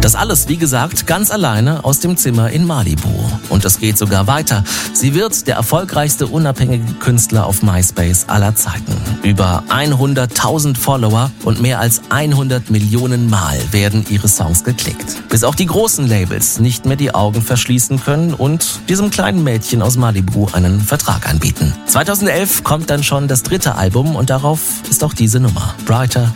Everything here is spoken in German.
Das alles, wie gesagt, ganz alleine aus dem Zimmer in Malibu. Und es geht sogar weiter. Sie wird der erfolgreichste unabhängige Künstler auf MySpace aller Zeiten. Über 100.000 Follower und mehr als 100 Millionen Mal werden ihre Songs geklickt. Bis auch die großen Labels nicht mehr die Augen verschließen können und diesem kleinen Mädchen aus Malibu einen Vertrag anbieten. 2011 kommt dann schon das 3. Album und darauf ist auch diese Nummer, Brighter